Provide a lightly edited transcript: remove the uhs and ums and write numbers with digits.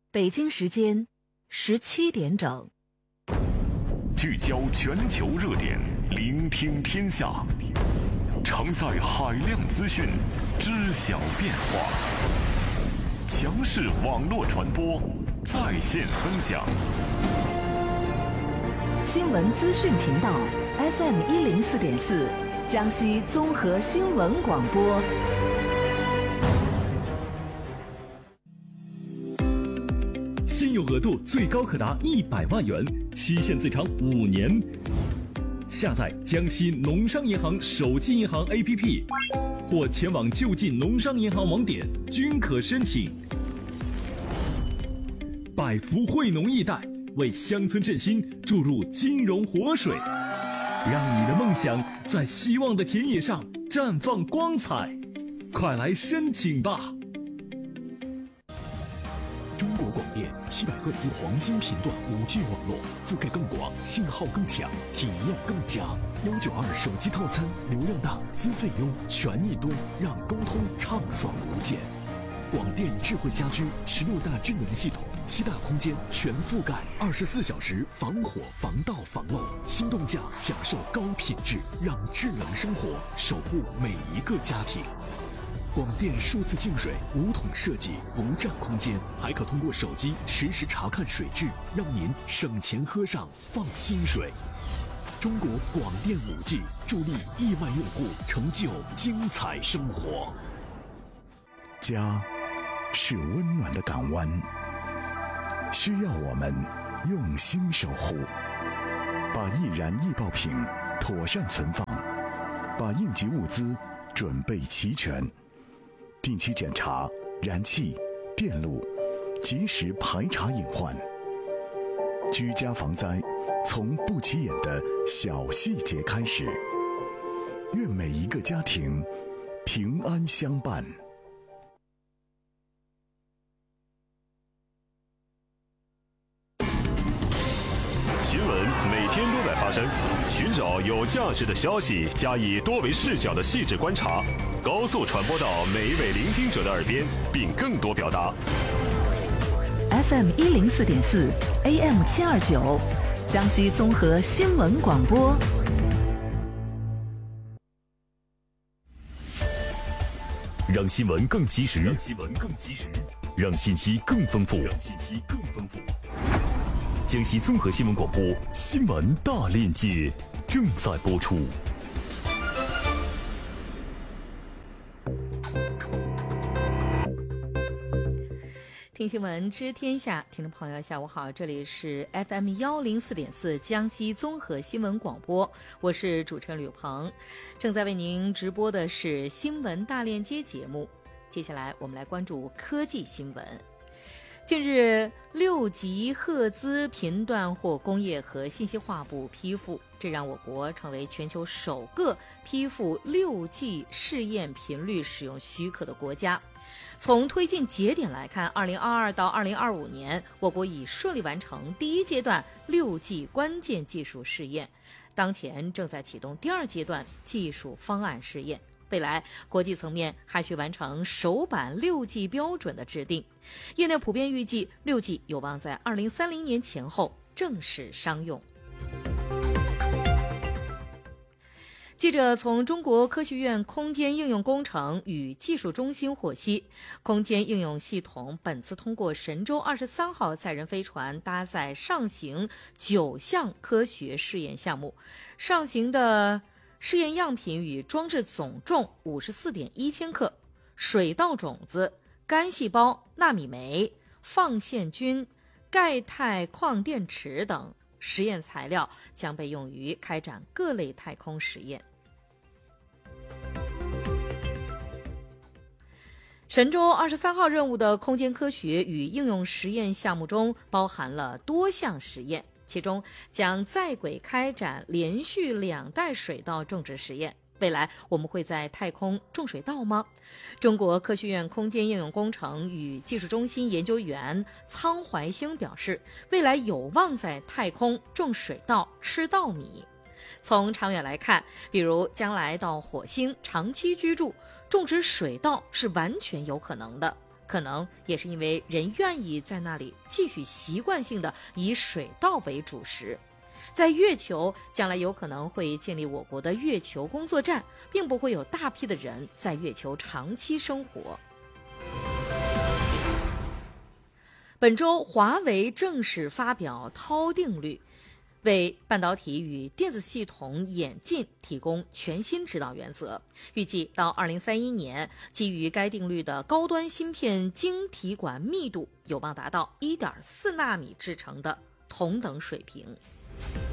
北京时间17点整。 聚焦全球热点，聆听天下，承载海量资讯，知晓变化。强势网络传播，在线分享。 新闻资讯频道 FM104.4，江西综合新闻广播。 信用额度最高可达100万元，期限最长5年。下载江西农商银行手机银行 APP， 或前往就近农商银行网点均可申请。百福惠农易贷为乡村振兴注入金融活水，让你的梦想在希望的田野上绽放光彩。快来申请吧！ 中国广电700赫兹黄金频段5G 网络，覆盖更广，信号更强，体验更佳。192手机套餐，流量大，资费优，权益多，让沟通畅爽无间。广电智慧家居16大智能系统，7大空间全覆盖，24小时防火、防盗、防漏。心动价享受高品质，让智能生活守护每一个家庭。广电数字净水无桶设计，不占空间，还可通过手机实时查看水质，让您省钱喝上放心水。中国广电5G助力亿万用户成就精彩生活。 家是温暖的港湾，需要我们用心守护，把易燃易爆品妥善存放，把应急物资准备齐全，定期检查燃气、电路，及时排查隐患。居家防灾从不起眼的小细节开始，愿每一个家庭平安相伴。 新闻每天都在发生，寻找有价值的消息，加以多维视角的细致观察，高速传播到每一位聆听者的耳边，并更多表达。 FM104.4 AM729，江西综合新闻广播。 让新闻更及时，让信息更丰富，江西综合新闻广播新闻大链接正在播出。 听新闻知天下，听众朋友下午好，这里是 FM104.4 江西综合新闻广播，我是主持人吕鹏，正在为您直播的是新闻大链接节目。接下来我们来关注科技新闻。近日，6级赫兹频段获工业和信息化部批复，这让我国成为全球首个批复6G 试验频率使用许可的国家。从推进节点来看，2022到2025年，我国已顺利完成第一阶段6G 关键技术试验，当前正在启动第2阶段技术方案试验。未来，国际层面还需完成首版6G 标准的制定。业内普遍预计，6G 有望在2030年前后正式商用。记者从中国科学院空间应用工程与技术中心获悉，空间应用系统本次通过神舟23号载人飞船搭载上行9项科学试验项目，上行的试验样品与装置总重54.1千克，水稻种子、干细胞、纳米酶、放线菌、钙钛矿电池等实验材料将被用于开展各类太空实验。神舟23号任务的空间科学与应用实验项目中包含了多项实验，其中将在轨开展连续2代水稻种植实验。未来我们会在太空种水稻吗？中国科学院空间应用工程与技术中心研究员苍怀星表示，未来有望在太空种水稻、吃稻米。从长远来看，比如将来到火星长期居住，种植水稻是完全有可能的。 可能也是因为人愿意在那里继续习惯性的以水稻为主食。在月球将来有可能会建立我国的月球工作站，并不会有大批的人在月球长期生活。本周，华为正式发表涛定律，为半导体与电子系统演进提供全新指导原则。预计到2031年，基于该定律的高端芯片晶体管密度有望达到1.4纳米制成的同等水平。